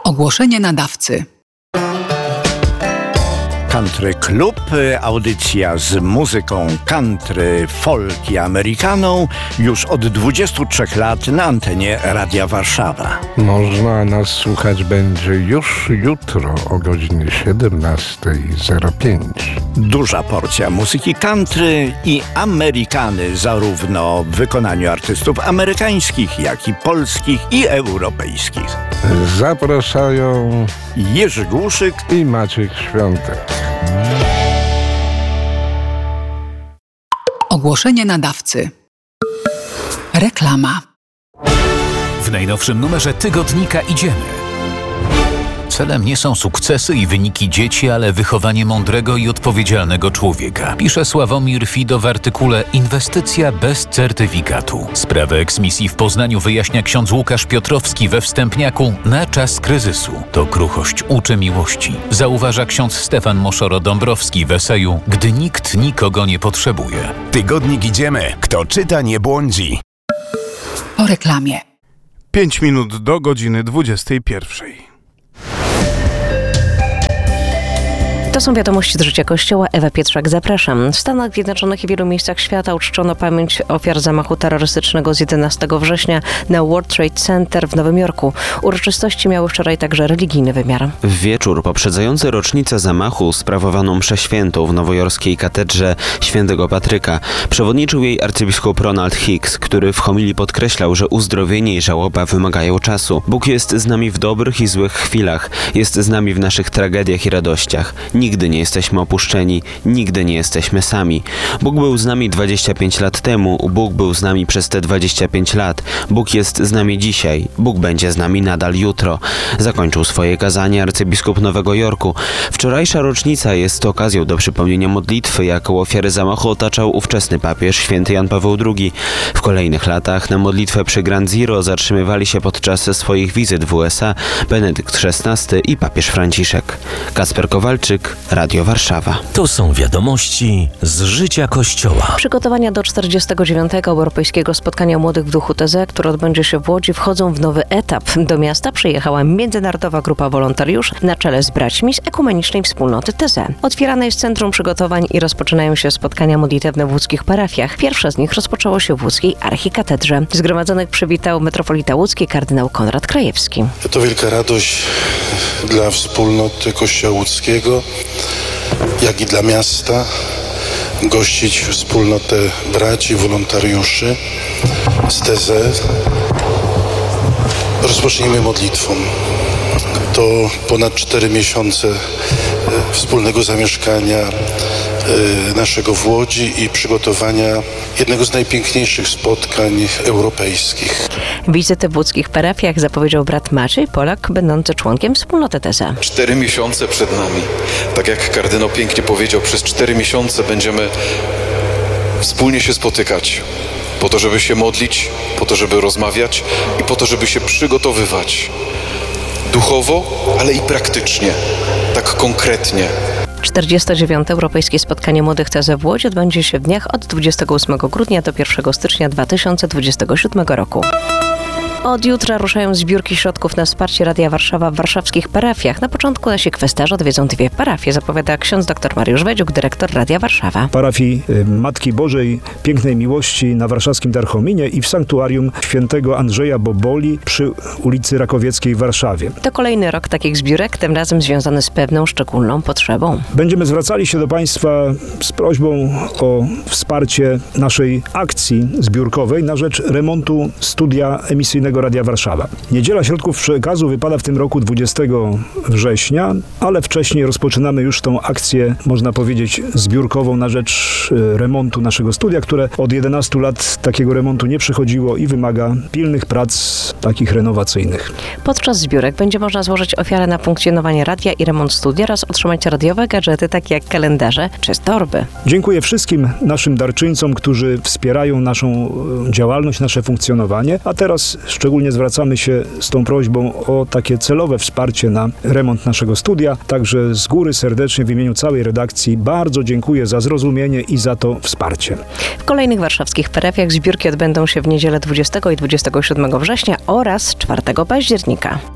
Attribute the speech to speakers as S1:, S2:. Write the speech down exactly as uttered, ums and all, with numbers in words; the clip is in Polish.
S1: Ogłoszenie nadawcy.
S2: Country Club, audycja z muzyką country, folk i amerykaną już od dwudziestu trzech lat na antenie Radia Warszawa.
S3: Można nas słuchać będzie już jutro o godzinie siedemnasta zero pięć.
S2: Duża porcja muzyki country i amerykany, zarówno w wykonaniu artystów amerykańskich, jak i polskich i europejskich.
S3: Zapraszają
S2: Jerzy Głuszyk
S3: i Maciek Świątek.
S1: Ogłoszenie nadawcy. Reklama.
S4: W najnowszym numerze tygodnika Idziemy. Celem nie są sukcesy i wyniki dzieci, ale wychowanie mądrego i odpowiedzialnego człowieka. Pisze Sławomir Fido w artykule Inwestycja bez certyfikatu. Sprawę eksmisji w Poznaniu wyjaśnia ksiądz Łukasz Piotrowski we wstępniaku Na czas kryzysu. To kruchość uczy miłości. Zauważa ksiądz Stefan Moszoro-Dąbrowski w eseju Gdy nikt nikogo nie potrzebuje.
S5: Tygodnik Idziemy. Kto czyta, nie błądzi.
S1: Po reklamie.
S6: Pięć minut do godziny dwudziestej pierwszej.
S7: To są wiadomości z życia Kościoła. Ewa Pietrzak, zapraszam. W Stanach Zjednoczonych i wielu miejscach świata uczczono pamięć ofiar zamachu terrorystycznego z jedenastego września na World Trade Center w Nowym Jorku. Uroczystości miały wczoraj także religijny wymiar.
S8: W wieczór poprzedzający rocznicę zamachu sprawowano mszę świętą w nowojorskiej katedrze Świętego Patryka. Przewodniczył jej arcybiskup Ronald Hicks, który w homilii podkreślał, że uzdrowienie i żałoba wymagają czasu. Bóg jest z nami w dobrych i złych chwilach. Jest z nami w naszych tragediach i radościach. Nigdy nie jesteśmy opuszczeni, nigdy nie jesteśmy sami. Bóg był z nami dwadzieścia pięć lat temu, Bóg był z nami przez te dwadzieścia pięć lat. Bóg jest z nami dzisiaj, Bóg będzie z nami nadal jutro. Zakończył swoje kazanie arcybiskup Nowego Jorku. Wczorajsza rocznica jest okazją do przypomnienia modlitwy, jaką ofiary zamachu otaczał ówczesny papież święty Jan Paweł drugi. W kolejnych latach na modlitwę przy Ground Zero zatrzymywali się podczas swoich wizyt w U S A Benedykt szesnasty i papież Franciszek. Kacper Kowalczyk, Radio Warszawa.
S9: To są wiadomości z życia Kościoła.
S7: Przygotowania do czterdziestego dziewiątego Europejskiego Spotkania Młodych w Duchu T Z, które odbędzie się w Łodzi, wchodzą w nowy etap. Do miasta przyjechała międzynarodowa grupa wolontariuszy na czele z braćmi z Ekumenicznej Wspólnoty T Z. Otwierane jest centrum przygotowań i rozpoczynają się spotkania modlitewne w łódzkich parafiach. Pierwsze z nich rozpoczęło się w łódzkiej archikatedrze. Zgromadzonych przywitał metropolita łódzki kardynał Konrad Krajewski.
S10: To wielka radość dla wspólnoty Kościoła łódzkiego, jak i dla miasta, gościć wspólnotę braci, wolontariuszy z T Z. Rozpocznijmy modlitwą. To ponad cztery miesiące wspólnego zamieszkania naszego w Łodzi i przygotowania jednego z najpiękniejszych spotkań europejskich.
S7: Wizytę w łódzkich parafiach zapowiedział brat Maciej Polak, będący członkiem wspólnoty T Z.
S11: Cztery miesiące przed nami. Tak jak kardynał pięknie powiedział, przez cztery miesiące będziemy wspólnie się spotykać. Po to, żeby się modlić, po to, żeby rozmawiać i po to, żeby się przygotowywać. Duchowo, ale i praktycznie. Tak konkretnie.
S7: czterdzieste dziewiąte Europejskie Spotkanie Młodych T Z w Łodzi odbędzie się w dniach od dwudziestego ósmego grudnia do pierwszego stycznia dwa tysiące dwudziestego siódmego roku. Od jutra ruszają zbiórki środków na wsparcie Radia Warszawa w warszawskich parafiach. Na początku nasi kwestarze odwiedzą dwie parafie, zapowiada ksiądz dr Mariusz Wedziuk, dyrektor Radia Warszawa.
S12: Parafii Matki Bożej Pięknej Miłości na warszawskim Darchominie i w sanktuarium świętego Andrzeja Boboli przy ulicy Rakowieckiej w Warszawie.
S7: To kolejny rok takich zbiórek, tym razem związany z pewną szczególną potrzebą.
S12: Będziemy zwracali się do Państwa z prośbą o wsparcie naszej akcji zbiórkowej na rzecz remontu studia emisyjnego Radia Warszawa. Niedziela środków przekazu wypada w tym roku dwudziestego września, ale wcześniej rozpoczynamy już tą akcję, można powiedzieć, zbiórkową na rzecz remontu naszego studia, które od jedenastu lat takiego remontu nie przechodziło i wymaga pilnych prac takich renowacyjnych.
S7: Podczas zbiórek będzie można złożyć ofiarę na funkcjonowanie radia i remont studia oraz otrzymać radiowe gadżety takie jak kalendarze czy torby.
S12: Dziękuję wszystkim naszym darczyńcom, którzy wspierają naszą działalność, nasze funkcjonowanie, a teraz szczególnie zwracamy się z tą prośbą o takie celowe wsparcie na remont naszego studia. Także z góry serdecznie w imieniu całej redakcji bardzo dziękuję za zrozumienie i za to wsparcie.
S7: W kolejnych warszawskich parafiach zbiórki odbędą się w niedzielę dwudziestego i dwudziestego siódmego września oraz czwartego października.